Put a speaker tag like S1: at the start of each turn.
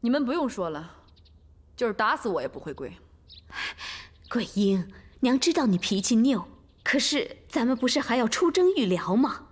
S1: 你们不用说了，就是打死我也不会跪。
S2: 桂英，娘知道你脾气拗，可是咱们不是还要出征御辽吗？